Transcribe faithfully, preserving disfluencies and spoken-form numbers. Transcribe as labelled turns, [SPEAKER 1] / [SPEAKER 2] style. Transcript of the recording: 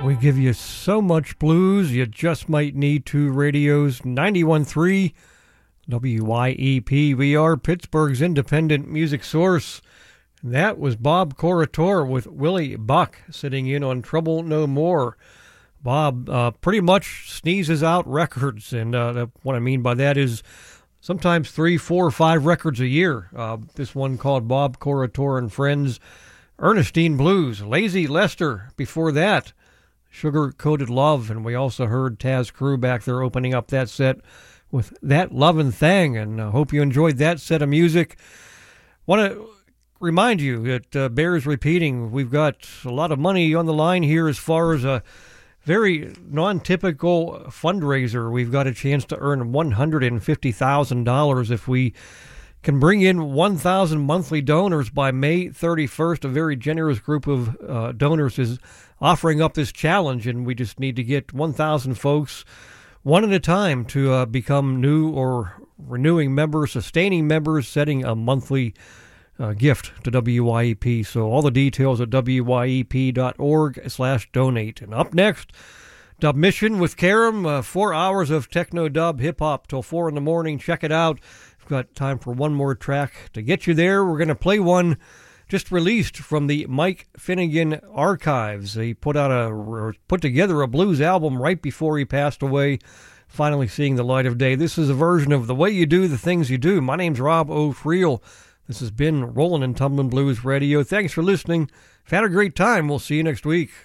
[SPEAKER 1] We give you so much blues, you just might need two radios. ninety-one point three W Y E P. We are Pittsburgh's independent music source. That was Bob Corritore with Willie Buck sitting in on Trouble No More. Bob uh, pretty much sneezes out records, and uh, what I mean by that is sometimes three, four, five records a year. Uh, this one called Bob Corritore and Friends, Ernestine Blues, Lazy Lester. Before that, Sugar Coated Love, and we also heard Taz Crew back there opening up that set with That Lovin' Thing, and I uh, hope you enjoyed that set of music. Want to remind you that uh, bears repeating, we've got a lot of money on the line here as far as a very non-typical fundraiser. We've got a chance to earn one hundred fifty thousand dollars if we can bring in one thousand monthly donors by May thirty-first. A very generous group of uh, donors is offering up this challenge, and we just need to get one thousand folks, one at a time, to uh, become new or renewing members, sustaining members, setting a monthly uh, gift to W Y E P. So all the details at W Y E P dot org slash donate. And up next, Dub Mission with Karam, uh, four hours of techno-dub hip-hop till four in the morning. Check it out. We've got time for one more track to get you there. We're going to play one just released from the Mike Finnegan archives. He put out a or put together a blues album right before he passed away, finally seeing the light of day. This is a version of The Way You Do the Things You Do. My name's Rob O'Friel. This has been Rollin' and Tumblin' Blues Radio. Thanks for listening. If you had a great time, we'll see you next week.